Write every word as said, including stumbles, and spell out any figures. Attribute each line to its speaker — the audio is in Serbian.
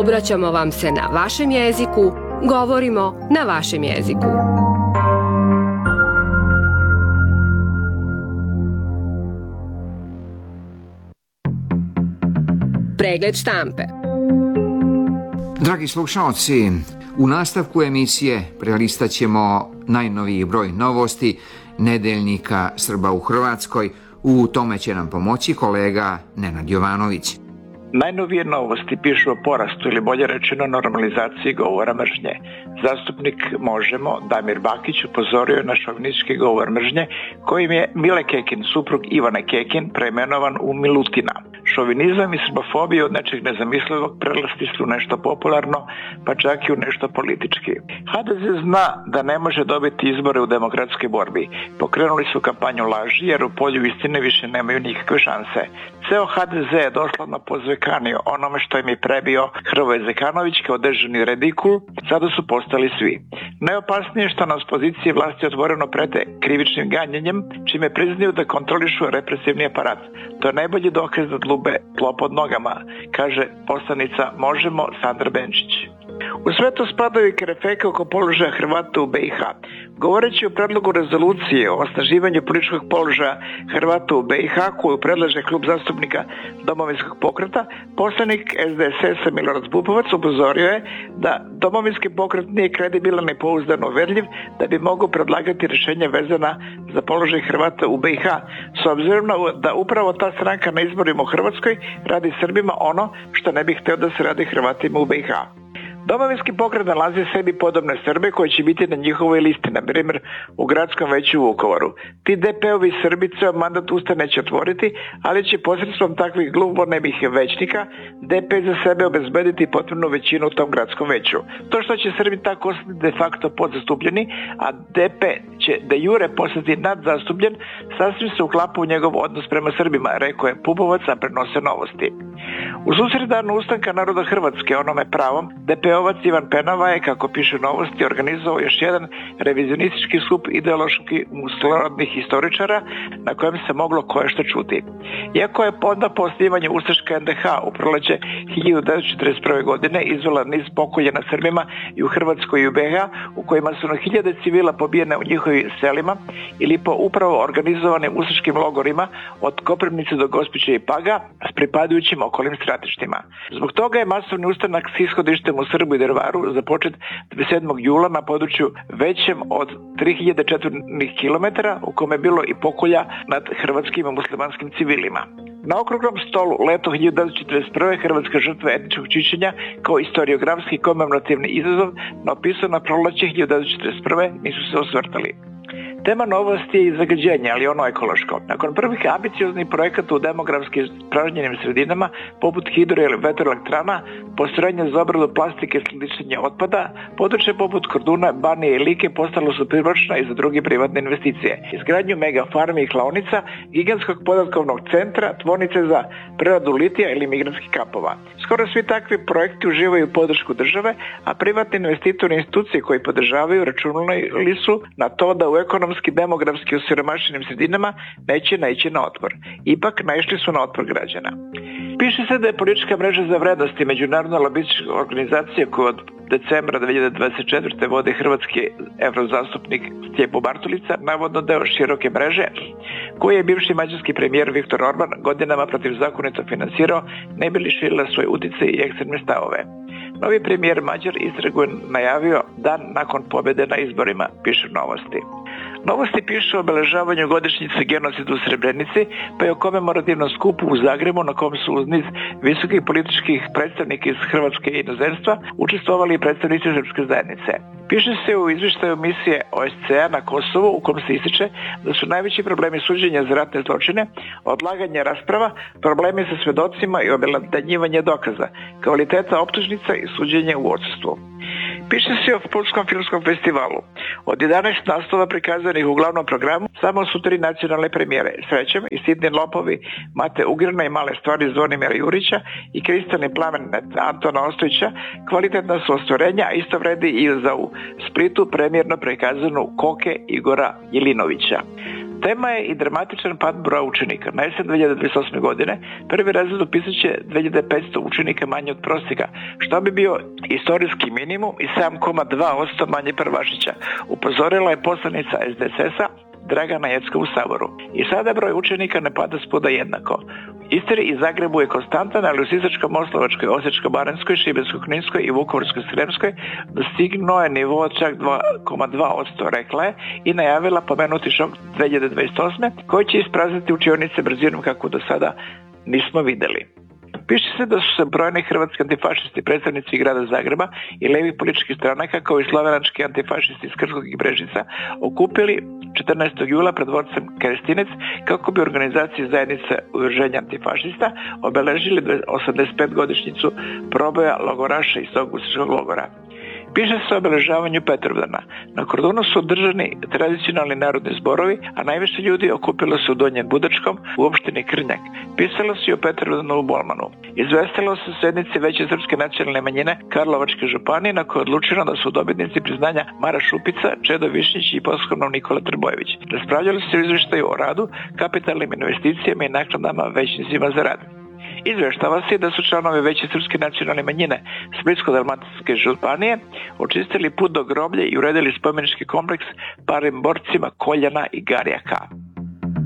Speaker 1: Obraćamo vam se na vašem jeziku, govorimo na vašem jeziku. Pregled štampe.
Speaker 2: Dragi slušalci, u nastavku emisije prelistat ćemo najnoviji broj novosti nedeljnika Srba u Hrvatskoj. U tome će nam pomoći kolega Nenad Jovanović.
Speaker 3: Najnovije novosti pišu o porastu ili bolje rečeno normalizaciji govora mržnje. Zastupnik Možemo Damir Bakić upozorio je na šovinistički govor mržnje kojim je Mile Kekin, suprug Ivane Kekin, preimenovan u Milutina. Šovinizam i srbofobija od nečeg nezamislivog prerasli su nešto popularno, pa čak i u nešto politički. ha de ze zna da ne može dobiti izbore u demokratskoj borbi. Pokrenuli su kampanju laži jer u polju istine više nemaju nikakve šanse. Ceo ha de ze je doslovno pozvekanio onome što im je prebio Hrvoje Zekanović kao državni redikul, sada su postali svi. Najopasnije što nas pozicije vlasti otvoreno prete krivičnim ganjenjem, čime priznaju da kontrolišu represivni aparat. To je najbolji dokaz da dlube tlo pod nogama, kaže poslanica Možemo Sandra Benčić. U sve to spadaju i kerefeke oko položaja Hrvata u be i ha. Govoreći o predlogu rezolucije o osnaživanju političkog položaja Hrvata u be i ha koju predlaže klub zastupnika Domovinskog pokreta, poslanik es de es es-a Milorad Pupovac upozorio je da Domovinski pokret nije kredibilan i pouzdano uverljiv da bi mogao predlagati rješenja vezana za položaj Hrvata u be i ha, s obzirom na da upravo ta stranka na izborima u Hrvatskoj radi Srbima ono što ne bi hteo da se radi Hrvatima u be i ha. Domovinski pokret nalazi sebi podobne Srbe koji će biti na njihovoj listi, na primjer u gradskom veću u Vukovaru. Ti de pe-ovi Srbi ceo mandat usta neće otvoriti, ali će posredstvom takvih glubonemih većnika de pe za sebe obezbediti potrebnu većinu u tom gradskom veću. To što će Srbi tako ostati de facto podzastupljeni, a de pe će de jure postati nadzastupljen, sasvim se uklapa u njegov odnos prema Srbima, rekao je Pupovac, a prenose Novosti. U susret danu ustanka naroda Hrvatske onome pravom, de pe-ovac Ivan Penava je, kako piše Novosti, organizovao još jedan revizionistički skup ideološki muslimanskih historičara na kojem se moglo koješto čuti. Iako je onda po osnivanju ustaška en de ha u proleće hiljadu devetsto četrdeset prve. godine izvela niz pokolja na Srbima i u Hrvatskoj i u be ha, u kojima su na hiljade civila pobijene u njihovim selima ili po upravo organizovanim ustaškim logorima od Koprivnice do Gospića i Paga s pripadajućim okolnim stratištima. Zbog toga je masovni ustanak s ishodištem u Srbu i Drvaru započet dvadeset sedmog jula na području većem od tri hiljade četvornih kilometara u kome je bilo i pokolja nad hrvatskim i muslimanskim civilima. Na okruglom stolu leto hiljadu devetsto četrdeset prve. hrvatska žrtva etničkog čišćenja kao historiografski komemorativni izazov na opisano proleće hiljadu devetsto četrdeset prve. nisu se osvrtali. Tema Novosti je i zagađenje, ali ono ekološko. Nakon prvih ambicioznih projekata u demografski ispražnjenim sredinama, poput hidro ili vetroelektrana, postrojenja za obradu plastike i skladištenja otpada, područje poput Korduna, Banije i Like postalo su privlačna i za druge privatne investicije. Izgradnju mega farmi i klaonica, gigantskog podatkovnog centra, tvornice za preradu litija ili migrantskih kampova. Skoro svi takvi projekti uživaju podršku države, a privatni investitori i institucije koji podržavaju računali su na to da u ekonomski demografski osiromašenim sredinama neće naići na otpor. Ipak naišli su na otpor građana. Piše se da je politička mreža za vrednosti međunarodna lobistička organizacija koja od decembra dve hiljade dvadeset četvrte. vode hrvatski evrozastupnik Stjepo Bartulica, navodno deo široke mreže koji je bivši mađarski premijer Viktor Orban godinama protivzakonito finansirao, ne bi li širila svoj uticaj i ekstremne stavove. Novi premijer Mađar istragu je najavio dan nakon pobjede na izborima, piše Novosti. Novosti piše o obeležavanju godišnjice genocida u Srebrenici, pa i o komemorativnom skupu u Zagrebu na kom su uz niz visokih političkih predstavnika iz Hrvatske i inozemstva učestvovali i predstavnici srpske zajednice. Piše se u izvještaju misije o es ce a na Kosovu u kom se ističe da su najveći problemi suđenja za ratne zločine, odlaganje rasprava, problemi sa svedocima i obelodanjivanje dokaza, kvaliteta optužnica i suđenje u odsustvu. Piše se o Pulskom filmskom festivalu. Od jedanaest naslova prikazanih u glavnom programu samo su tri nacionalne premijere: Srećem i Sitni lopovi Mate Ugrina i Male stvari Zvonimira Jurića i Kristalni plamen Antona Ostojića kvalitetna su ostvarenja, a isto vredi i za u Splitu premijerno prikazanu Koke Igora Jelinovića. Tema je i dramatičan pad broja učenika. Na jesen dve hiljade dvadeset osme. godine prvi razred upisat će dve hiljade petsto učenika manje od prosjeka, što bi bio istorijski minimum i sedam zarez dva posto manje prvašića, upozorila je poslanica es de es es-a Dragana Jeckov u Saboru. I sada broj učenika ne pada spoda jednako. Isteri i Zagrebu je konstantan, ali u Sisačko-Moslavačkoj, Osječko-baranjskoj, Šibensko-kninskoj i Vukovarsko-srijemskoj dostignuo je nivo od čak dva zarez dva posto, rekla je i najavila pomenuti šok dve hiljade dvadeset osme. koji će isprazniti učionice brzinom kako do sada nismo videli. Piše se da su se brojni hrvatski antifašisti, predstavnici grada Zagreba i levih političkih stranaka, kao i slovenački antifašisti iz Krškog i Brežica, okupili četrnaestog jula pred dvorcem Kerestinec kako bi organizaciji zajednice udruženja antifašista obeležili osamdeset pet godišnjicu proboja logoraša iz tog ustaškog logora. Piše se o obeležavanju Petrovdana. Na Kordunu su održani tradicionalni narodni zborovi, a najviše ljudi okupilo se u Donjem Budačkom u opštini Krnjak. Pisalo se i o Petrovdanu u Bolmanu. Izvestilo se sednici Veće srpske nacionalne manjine Karlovačke županije, na kojoj je odlučeno da su dobitnici priznanja Mara Šupica, Čedo Višnjić i posthumno Nikola Trbojević. Raspravljalo se o izveštaju o radu, kapitalnim investicijama i naknadama većnicima za rad. Izveštava se da su članovi Veće srpske nacionalne manjine Splitsko-dalmatinske županije očistili put do groblje i uredili spomenički kompleks parim borcima Koljana i Garjaka.